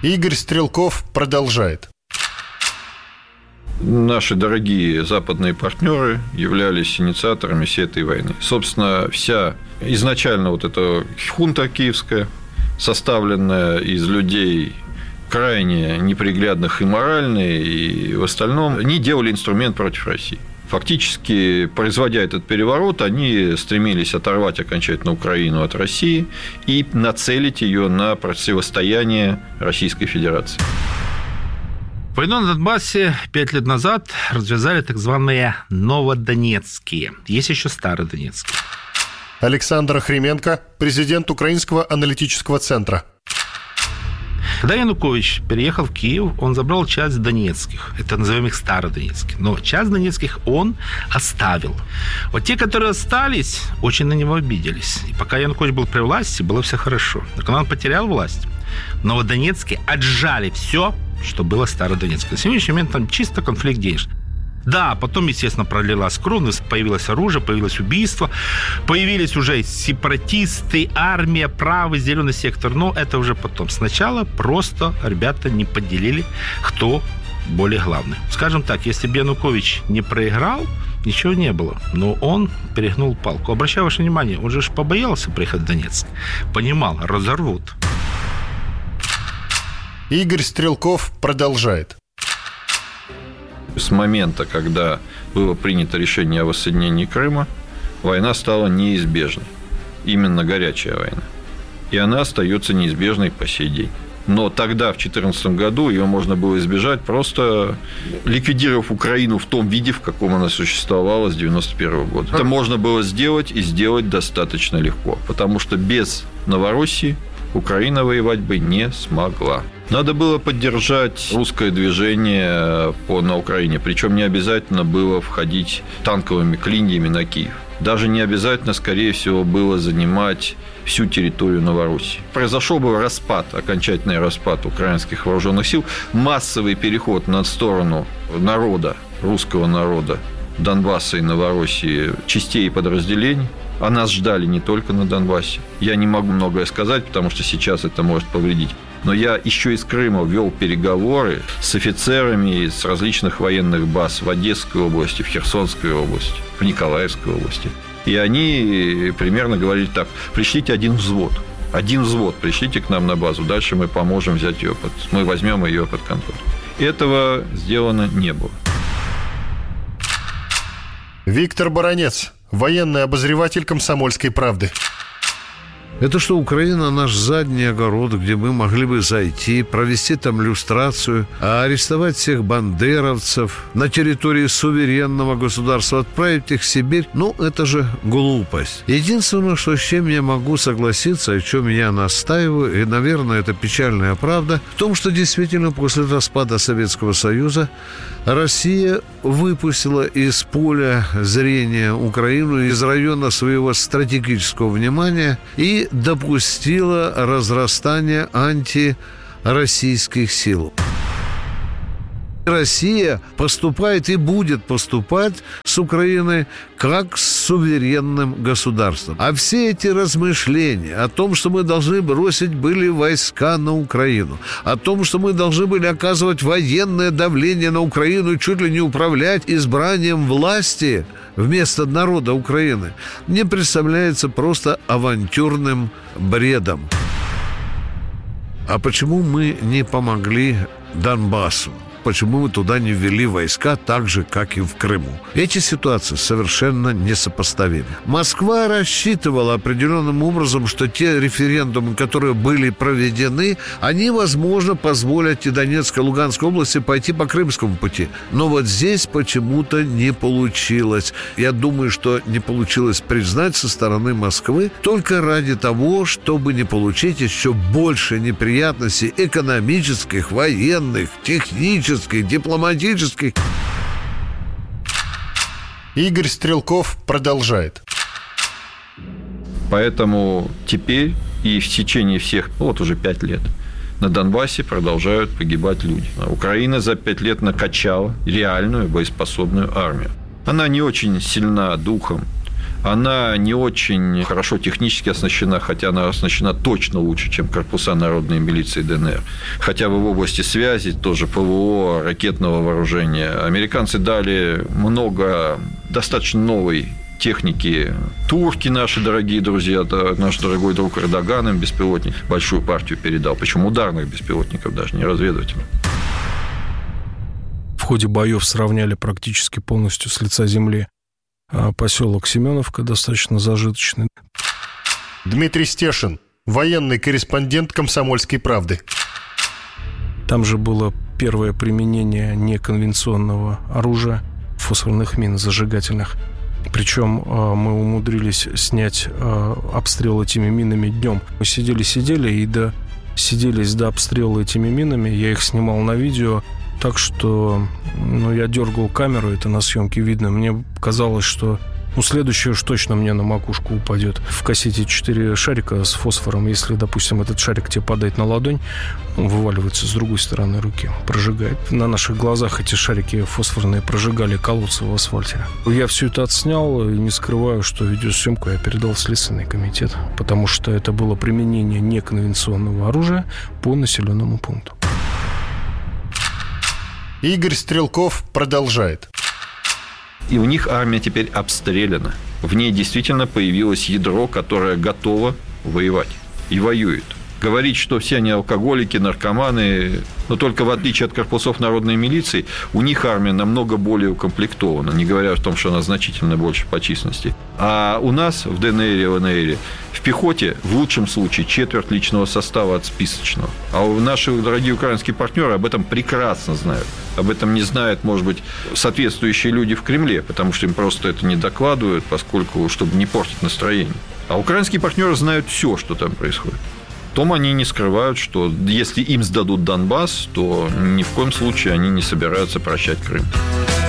Игорь Стрелков продолжает. Наши дорогие западные партнеры являлись инициаторами всей этой войны. Собственно, вся изначально вот эта хунта киевская, составленная из людей крайне неприглядных и моральных, и в остальном, они делали инструмент против России. Фактически, производя этот переворот, они стремились оторвать окончательно Украину от России и нацелить ее на противостояние Российской Федерации. Войну на Донбассе 5 лет назад развязали так званые новодонецкие. Есть еще стародонецкие. Александр Охрименко, президент Украинского аналитического центра. Когда Янукович переехал в Киев, он забрал часть донецких. Это назовем их стародонецких. Но часть донецких он оставил. Вот те, которые остались, очень на него обиделись. И пока Янукович был при власти, было все хорошо. Но когда он потерял власть, новодонецкие отжали все, что было стародонецкое. На сегодняшний момент там чисто конфликт денежный. Да, потом, естественно, пролилась кровь, появилось оружие, появилось убийство, появились уже сепаратисты, армия, правый, зеленый сектор, но это уже потом. Сначала просто ребята не поделили, кто более главный. Скажем так, если бы Янукович не проиграл, ничего не было, но он перегнул палку. Обращаю ваше внимание, он же побоялся приехать в Донецк, понимал, разорвут. Игорь Стрелков продолжает. С момента, когда было принято решение о воссоединении Крыма, война стала неизбежной. Именно горячая война. И она остается неизбежной по сей день. Но тогда, в 2014 году, ее можно было избежать, просто ликвидировав Украину в том виде, в каком она существовала с 1991 года. Это можно было сделать и сделать достаточно легко, потому что без Новороссии Украина воевать бы не смогла. Надо было поддержать русское движение на Украине, причем не обязательно было входить танковыми клиньями на Киев. Даже не обязательно, скорее всего, было занимать всю территорию Новороссии. Произошел бы распад, окончательный распад украинских вооруженных сил, массовый переход на сторону народа, русского народа, Донбасса и Новороссии, частей и подразделений. А нас ждали не только на Донбассе. Я не могу многое сказать, потому что сейчас это может повредить. Но я еще из Крыма вел переговоры с офицерами с различных военных баз в Одесской области, в Херсонской области, в Николаевской области. И они примерно говорили так: пришлите один взвод, пришлите к нам на базу, дальше мы поможем взять ее, мы возьмем ее под контроль. Этого сделано не было. Виктор Баранец, военный обозреватель «Комсомольской правды». Это что, Украина наш задний огород, где мы могли бы зайти, провести там люстрацию, арестовать всех бандеровцев на территории суверенного государства, отправить их в Сибирь? Ну, это же глупость. Единственное, с чем я могу согласиться, о чем я настаиваю, и, наверное, это печальная правда, в том, что действительно после распада Советского Союза Россия выпустила из поля зрения Украину, из района своего стратегического внимания и допустила разрастание антироссийских сил. Россия поступает и будет поступать с Украиной как с суверенным государством. А все эти размышления о том, что мы должны бросить были войска на Украину, о том, что мы должны были оказывать военное давление на Украину и чуть ли не управлять избранием власти вместо народа Украины, мне представляется просто авантюрным бредом. А почему мы не помогли Донбассу? Почему мы туда не ввели войска так же, как и в Крыму? Эти ситуации совершенно несопоставимы. Москва рассчитывала определенным образом, что те референдумы, которые были проведены, они, возможно, позволят и Донецкой, и Луганской области пойти по крымскому пути. Но вот здесь почему-то не получилось. Я думаю, что не получилось признать со стороны Москвы только ради того, чтобы не получить еще больше неприятностей экономических, военных, технических, дипломатических. Игорь Стрелков продолжает. Поэтому теперь и в течение всех, уже 5 лет, на Донбассе продолжают погибать люди. Украина за 5 лет накачала реальную боеспособную армию. Она не очень сильна духом, Она не очень хорошо технически оснащена, хотя она оснащена точно лучше, чем корпуса народной милиции ДНР. Хотя бы в области связи, тоже ПВО, ракетного вооружения. Американцы дали много достаточно новой техники. Турки, наши дорогие друзья, наш дорогой друг Эрдоган им беспилотник большую партию передал. Причем ударных беспилотников, даже не разведывательных. В ходе боев сравняли практически полностью с лица земли поселок Семеновка, достаточно зажиточный. Дмитрий Стешин, военный корреспондент «Комсомольской правды». Там же было первое применение неконвенционного оружия, фосфорных мин зажигательных. Причем мы умудрились снять обстрел этими минами днем. Мы сидели и досиделись до обстрела этими минами. Я их снимал на видео, так что я дергал камеру, это на съемке видно. Мне казалось, что следующее уж точно мне на макушку упадет. В кассете 4 шарика с фосфором. Если, допустим, этот шарик тебе падает на ладонь, он вываливается с другой стороны руки, прожигает. На наших глазах эти шарики фосфорные прожигали колодцы в асфальте. Я все это отснял и не скрываю, что видеосъемку я передал в Следственный комитет, потому что это было применение неконвенционного оружия по населенному пункту. Игорь Стрелков продолжает. И у них армия теперь обстреляна. В ней действительно появилось ядро, которое готово воевать и воюет. Говорить, что все они алкоголики, наркоманы, но только в отличие от корпусов народной милиции, у них армия намного более укомплектована, не говоря о том, что она значительно больше по численности. А у нас в ДНР и ЛНР в пехоте в лучшем случае четверть личного состава от списочного. А наши дорогие украинские партнеры об этом прекрасно знают. Об этом не знают, может быть, соответствующие люди в Кремле, потому что им просто это не докладывают, поскольку, чтобы не портить настроение. А украинские партнеры знают все, что там происходит. Потом они не скрывают, что если им сдадут Донбасс, то ни в коем случае они не собираются прощать Крым.